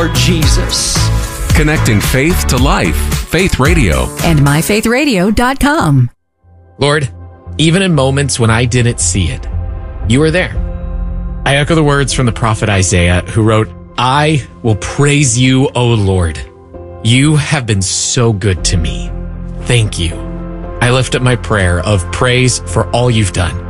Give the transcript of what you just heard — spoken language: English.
Lord Jesus. Connecting faith to life. Faith Radio. And myfaithradio.com. Lord, even in moments when I didn't see it, you were there. I echo the words from the prophet Isaiah, who wrote, I will praise you, O Lord. You have been so good to me. Thank you. I lift up my prayer of praise for all you've done